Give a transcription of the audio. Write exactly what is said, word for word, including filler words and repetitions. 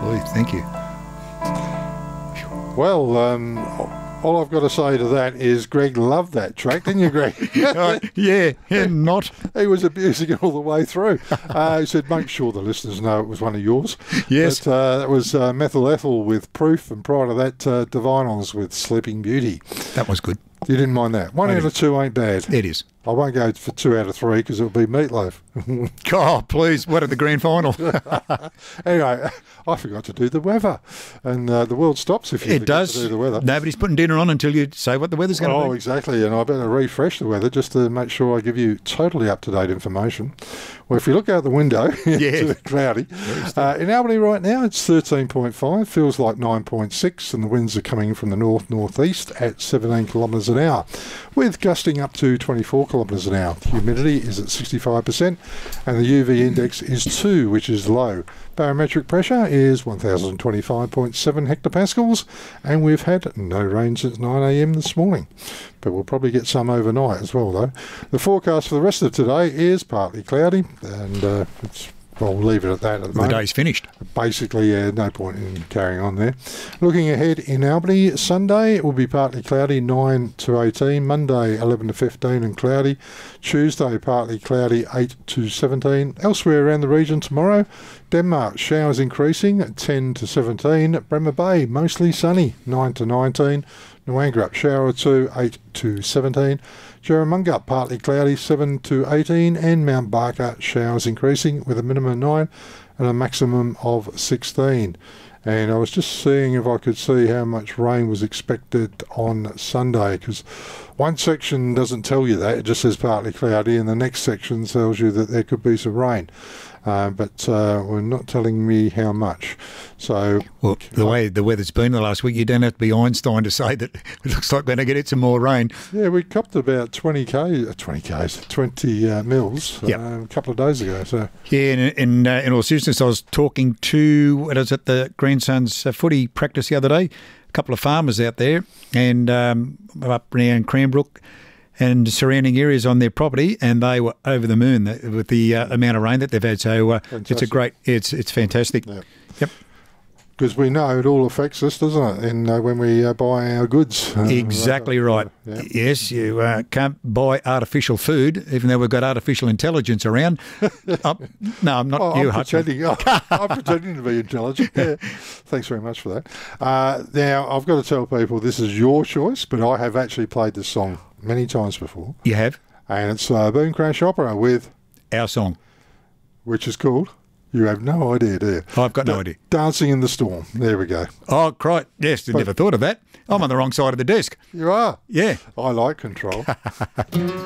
please. Thank you. Well, um, all I've got to say to that is Greg loved that track, didn't you, Greg? uh, yeah, yeah, not. He was abusing it all the way through. Uh, he said, make sure the listeners know it was one of yours. Yes. But, uh, that was uh, Methyl Ethel with Proof, and prior to that, uh, Divinals with Sleeping Beauty. That was good. You didn't mind that? One I out didn't. of two ain't bad. It is. I won't go for two out of three because it'll be Meatloaf. Oh, please. What at the grand final? Anyway, I forgot to do the weather. And uh, the world stops if you It forget does. to do the weather. Nobody's putting dinner on until you say what the weather's going to Oh, be. exactly. And I better refresh the weather just to make sure I give you totally up-to-date information. Well, if you look out the window, it's cloudy. Uh, in Albany right now, it's thirteen point five, feels like nine point six, and the winds are coming from the north-northeast at seventeen kilometres an hour, with gusting up to twenty-four kilometres an hour. Humidity is at sixty-five percent, and the U V index is two, which is low. Barometric pressure is one thousand twenty-five point seven hectopascals, and we've had no rain since nine a m this morning. But we'll probably get some overnight as well, though. The forecast for the rest of today is partly cloudy, and uh, it's, well, we'll leave it at that at the, The moment. day's finished. Basically, yeah, no point in carrying on there. Looking ahead in Albany, Sunday it will be partly cloudy, nine to eighteen. Monday, eleven to fifteen and cloudy. Tuesday, partly cloudy, eight to seventeen. Elsewhere around the region tomorrow, Denmark, showers increasing, ten to seventeen. Bremer Bay, mostly sunny, nine to nineteen. Noangrup, shower or two, eight to seventeen. Jerramunga, partly cloudy, seven to eighteen. And Mount Barker, showers increasing with a minimum of nine and a maximum of sixteen. And I was just seeing if I could see how much rain was expected on Sunday, because one section doesn't tell you that, it just says partly cloudy, and the next section tells you that there could be some rain. Uh, but uh, we're not telling me how much. So, Well, the way the weather's been the last week, you don't have to be Einstein to say that it looks like we're going to get some more rain. yeah, we copped about twenty k, uh, twenty k's, twenty uh, mils Yep. uh, a couple of days ago. So, Yeah, in, in, uh, in all seriousness, I was talking to, what was it, the grandson's uh, footy practice the other day, a couple of farmers out there, and um, up around Cranbrook and surrounding areas on their property, and they were over the moon with the uh, amount of rain that they've had. So uh, it's a Fantastic. great, it's it's fantastic. yeah. Yep, Because we know it all affects us, doesn't it? And uh, when we uh, buy our goods. Uh, exactly uh, right. yeah. Yes, you uh, can't buy artificial food, even though we've got artificial intelligence around. uh, no, I'm not Oh, you, I'm Hutchins. pretending, oh, I'm pretending to be intelligent. Yeah. Thanks very much for that. Uh, now, I've got to tell people this is your choice, but I have actually played this song many times before. You have And it's uh, Boom Crash Opera with, our song. which is called, you have no idea, do you? I've got no Da- idea. Dancing in the Storm. There we go. Oh, right. Yes, I never thought of that. I'm on the wrong side of the desk. You are. Yeah. I like control.